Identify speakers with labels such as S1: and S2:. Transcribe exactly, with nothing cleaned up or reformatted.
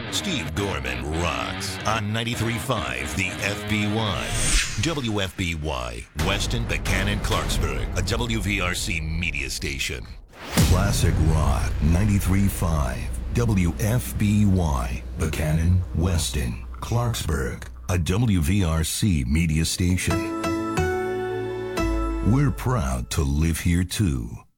S1: Steve Gorman rocks on ninety-three point five The F B Y. W F B Y, Weston, Buchanan, Clarksburg, a W V R C media station. Classic Rock ninety-three point five W F B Y, Buchanan, Weston, Clarksburg, a W V R C media station. We're proud to live here too.